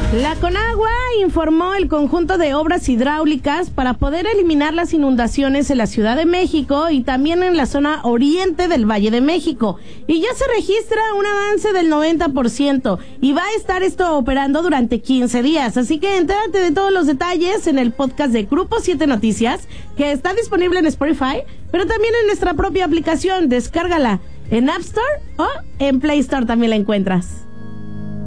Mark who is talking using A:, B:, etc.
A: La Conagua informó el conjunto de obras hidráulicas para poder eliminar las inundaciones en la Ciudad de México y también en la zona oriente del Valle de México. Y ya se registra un avance del 90% y va a estar esto operando durante 15 días. Así que entérate de todos los detalles en el podcast de Grupo 7 Noticias, que está disponible en Spotify, pero también en nuestra propia aplicación. Descárgala en App Store o en Play Store también la encuentras.